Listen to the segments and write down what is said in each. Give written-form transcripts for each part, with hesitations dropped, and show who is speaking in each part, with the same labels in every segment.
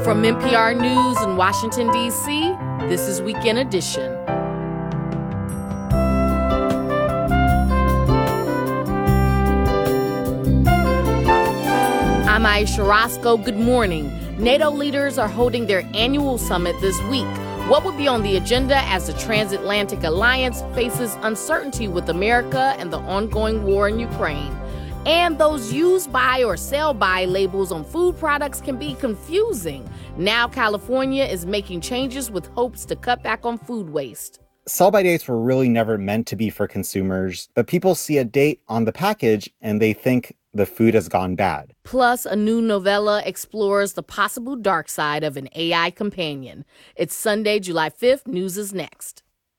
Speaker 1: From NPR News in Washington, D.C., this is Weekend Edition. I'm Aisha Roscoe. Good morning. NATO leaders are holding their annual summit this week. What will be on the agenda as the transatlantic alliance faces uncertainty with America and the ongoing war in Ukraine? And those use by or sell by labels on food products can be confusing. Now California is making changes with hopes to cut back on food waste.
Speaker 2: Sell-by dates were really never meant to be for consumers, but people see a date on the package and they think the food has gone bad.
Speaker 1: Plus, a new novella explores the possible dark side of an AI companion. It's Sunday, July 5th. News is next.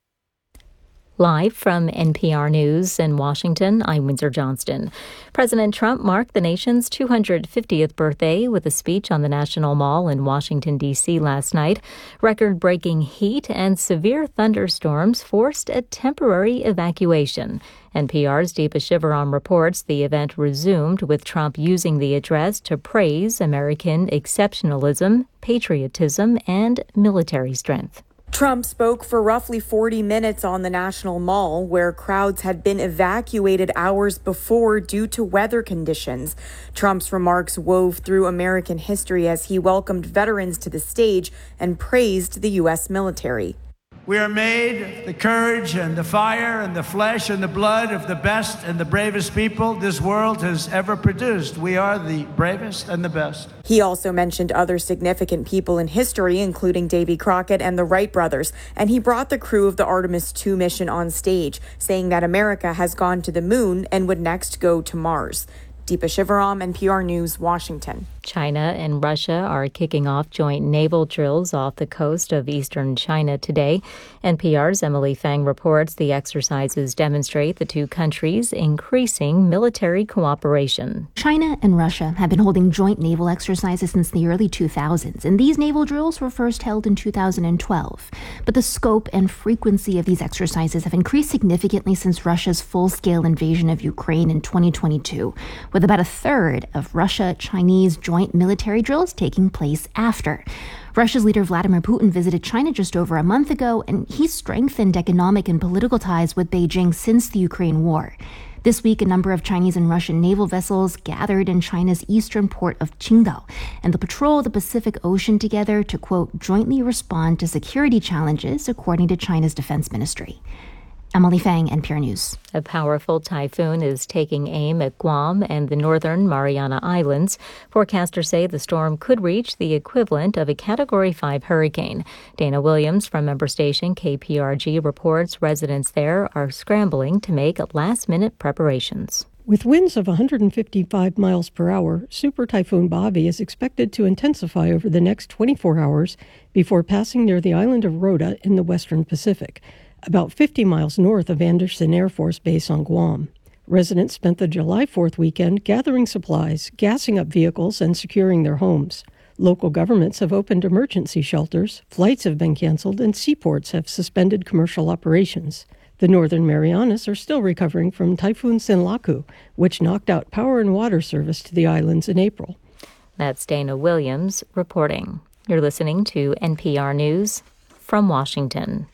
Speaker 3: Live from NPR News in Washington, I'm Windsor Johnston. President Trump marked the nation's 250th birthday with a speech on the National Mall in Washington, D.C. last night. Record-breaking heat and severe thunderstorms forced a temporary evacuation. NPR's Deepa Shivaram reports the event resumed with Trump using the address to praise American exceptionalism, patriotism, and military strength.
Speaker 4: Trump spoke for roughly 40 minutes on the National Mall, where crowds had been evacuated hours before due to weather conditions. Trump's remarks wove through American history as he welcomed veterans to the stage and praised the U.S. military.
Speaker 5: We are made of the courage and the fire and the flesh and the blood of the best and the bravest people this world has ever produced. We are the bravest and the best.
Speaker 4: He also mentioned other significant people in history, including Davy Crockett and the Wright brothers, and he brought the crew of the Artemis II mission on stage, saying that America has gone to the moon and would next go to Mars. Deepa Shivaram, NPR News, Washington.
Speaker 3: China and Russia are kicking off joint naval drills off the coast of eastern China today. NPR's Emily Fang reports the exercises demonstrate the two countries' increasing military cooperation.
Speaker 6: China and Russia have been holding joint naval exercises since the early 2000s, and these naval drills were first held in 2012. But the scope and frequency of these exercises have increased significantly since Russia's full-scale invasion of Ukraine in 2022, with about a third of Russia-Chinese joint military drills taking place after. Russia's leader Vladimir Putin visited China just over a month ago, and he strengthened economic and political ties with Beijing since the Ukraine war. This week, a number of Chinese and Russian naval vessels gathered in China's eastern port of Qingdao, and they'll patrol the Pacific Ocean together to, quote, jointly respond to security challenges, according to China's defense ministry. Emily Fang, NPR News.
Speaker 3: A powerful typhoon is taking aim at Guam and the northern Mariana Islands. Forecasters say the storm could reach the equivalent of a Category 5 hurricane. Dana Williams from member station KPRG reports residents there are scrambling to make last-minute preparations.
Speaker 7: With winds of 155 miles per hour, Super Typhoon Bobby is expected to intensify over the next 24 hours before passing near the island of Rota in the western Pacific, about 50 miles north of Andersen Air Force Base on Guam. Residents spent the July 4th weekend gathering supplies, gassing up vehicles, and securing their homes. Local governments have opened emergency shelters, flights have been canceled, and seaports have suspended commercial operations. The Northern Marianas are still recovering from Typhoon Sinlaku, which knocked out power and water service to the islands in April.
Speaker 3: That's Dana Williams reporting. You're listening to NPR News from Washington.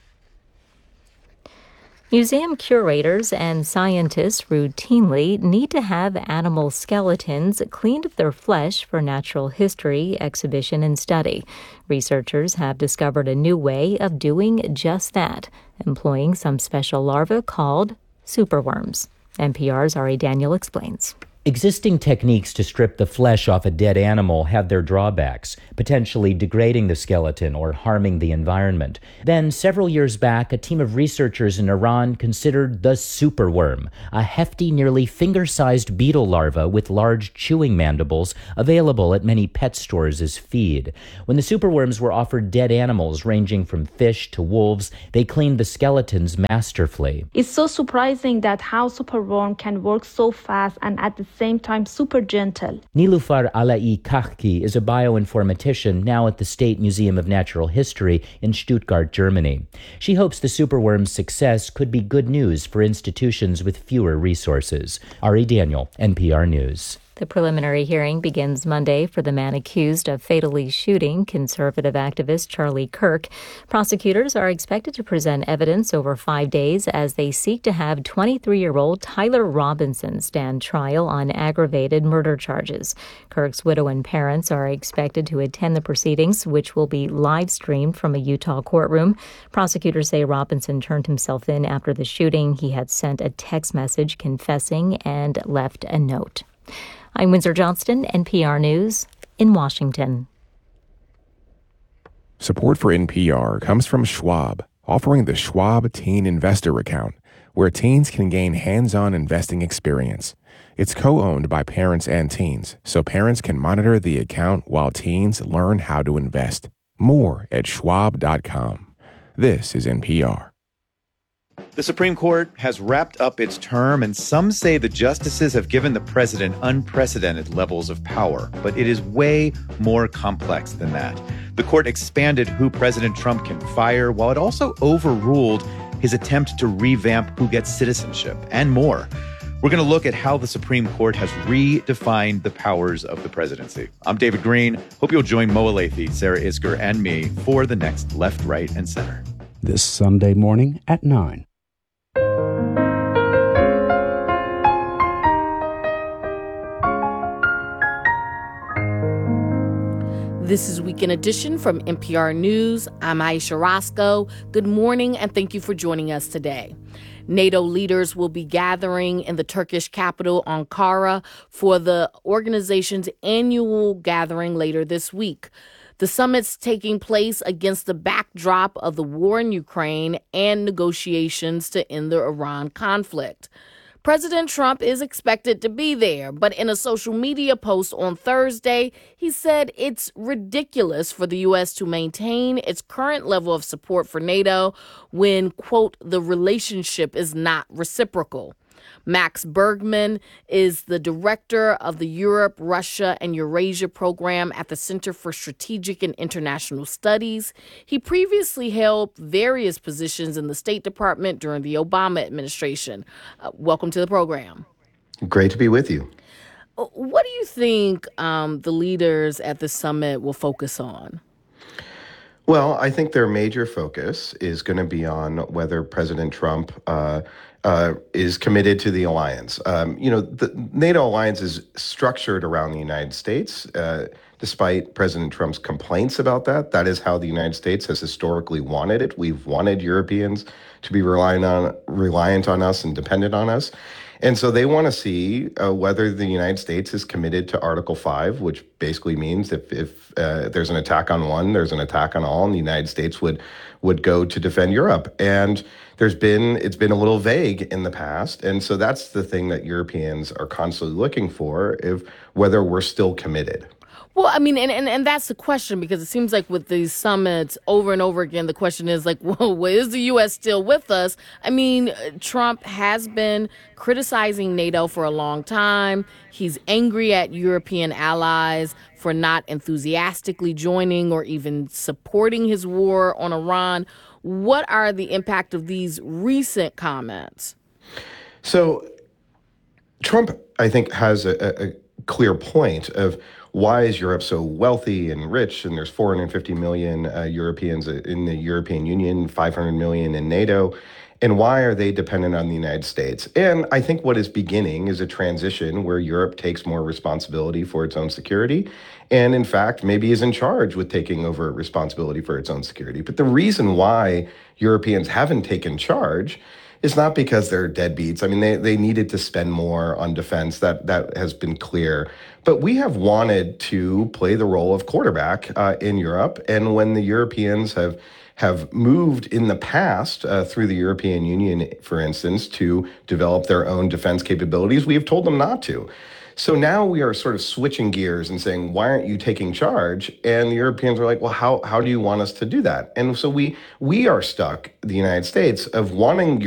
Speaker 3: Museum curators and scientists routinely need to have animal skeletons cleaned of their flesh for natural history exhibition and study. Researchers have discovered a new way of doing just that, employing some special larvae called superworms. NPR's Ari Daniel explains.
Speaker 8: Existing techniques to strip the flesh off a dead animal have their drawbacks, potentially degrading the skeleton or harming the environment. Then, several years back, a team of researchers in Iran considered the superworm, a hefty, nearly finger-sized beetle larva with large chewing mandibles available at many pet stores as feed. When the superworms were offered dead animals ranging from fish to wolves, they cleaned the skeletons masterfully.
Speaker 9: It's so surprising that how superworm can work so fast and at the same time super gentle.
Speaker 8: Nilufar Alai Kahki is a bioinformatician now at the State Museum of Natural History in Stuttgart, Germany. She hopes the superworm's success could be good news for institutions with fewer resources. Ari Daniel, NPR News.
Speaker 3: The preliminary hearing begins Monday for the man accused of fatally shooting conservative activist Charlie Kirk. Prosecutors are expected to present evidence over 5 days as they seek to have 23-year-old Tyler Robinson stand trial on aggravated murder charges. Kirk's widow and parents are expected to attend the proceedings, which will be live-streamed from a Utah courtroom. Prosecutors say Robinson turned himself in after the shooting. He had sent a text message confessing and left a note. I'm Windsor Johnston, NPR News in Washington.
Speaker 10: Support for NPR comes from Schwab, offering the Schwab Teen Investor Account, where teens can gain hands-on investing experience. It's co-owned by parents and teens, so parents can monitor the account while teens learn how to invest. More at schwab.com. This is NPR.
Speaker 11: The Supreme Court has wrapped up its term, and some say the justices have given the president unprecedented levels of power. But it is way more complex than that. The court expanded who President Trump can fire, while it also overruled his attempt to revamp who gets citizenship and more. We're going to look at how the Supreme Court has redefined the powers of the presidency. I'm David Green. Hope you'll join Mo Alethi, Sarah Isker, and me for the next Left, Right, and Center.
Speaker 12: This Sunday morning at 9.
Speaker 1: This is Weekend Edition from NPR News. I'm Aisha Roscoe. Good morning, and thank you for joining us today. NATO leaders will be gathering in the Turkish capital, Ankara, for the organization's annual gathering later this week. The summit's taking place against the backdrop of the war in Ukraine and negotiations to end the Iran conflict. President Trump is expected to be there, but in a social media post on Thursday, he said it's ridiculous for the U.S. to maintain its current level of support for NATO when, quote, the relationship is not reciprocal. Max Bergman is the director of the Europe, Russia, and Eurasia program at the Center for Strategic and International Studies. He previously held various positions in the State Department during the Obama administration. Welcome to the program.
Speaker 13: Great to be with you.
Speaker 1: What do you think the leaders at the summit will focus on?
Speaker 13: Well, I think their major focus is going to be on whether President Trump is committed to the alliance. The NATO alliance is structured around the United States, despite President Trump's complaints about that. That is how the United States has historically wanted it. We've wanted Europeans to be reliant on us and dependent on us. And so they want to see whether the United States is committed to Article 5, which basically means if there's an attack on one, there's an attack on all, and the United States would go to defend Europe. And it's been a little vague in the past. And so that's the thing that Europeans are constantly looking for, whether we're still committed.
Speaker 1: Well, I mean, and that's the question, because it seems like with these summits over and over again, the question is like, well, is the U.S. still with us? I mean, Trump has been criticizing NATO for a long time. He's angry at European allies for not enthusiastically joining or even supporting his war on Iran. What are the impact of these recent comments?
Speaker 13: So Trump, I think, has a clear point of why is Europe so wealthy and rich, and there's 450 million Europeans in the European Union, 500 million in NATO, and why are they dependent on the United States? And I think what is beginning is a transition where Europe takes more responsibility for its own security, and in fact, maybe is in charge with taking over responsibility for its own security. But the reason why Europeans haven't taken charge is not because they're deadbeats. I mean, they needed to spend more on defense. That has been clear. But we have wanted to play the role of quarterback in Europe. And when the Europeans have moved in the past through the European Union, for instance, to develop their own defense capabilities, we have told them not to. So now we are sort of switching gears and saying, why aren't you taking charge? And the Europeans are like, well, how do you want us to do that? And so we are stuck, the United States, of wanting